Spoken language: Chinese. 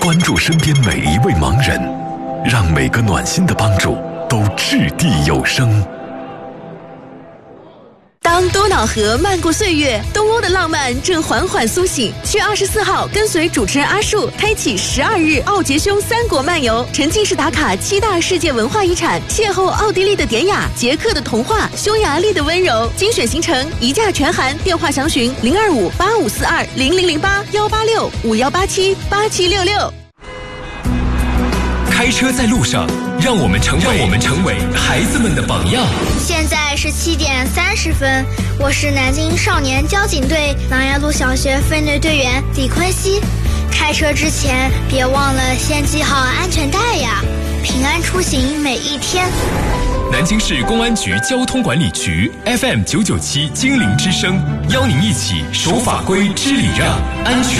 关注身边每一位盲人，让每个暖心的帮助都掷地有声。 当多瑙河漫过岁月，东欧的浪漫正缓缓苏醒。去24号，跟随主持人阿树开启12日奥杰兄3国漫游，沉浸式打卡7大世界文化遗产，邂逅奥地利的典雅、捷克的童话、匈牙利的温柔。精选行程一价全含，电话详询025-8542-0008-186-5187-8766。 开车在路上，让我们成为孩子们的榜样。 现在是7点30分，我是南京少年交警队琅琊路小学分队队员李坤熙。开车之前别忘了先系好安全带呀，平安出行每一天。 南京市公安局交通管理局 FM 997精灵之声，邀您一起守法规、知礼让，安全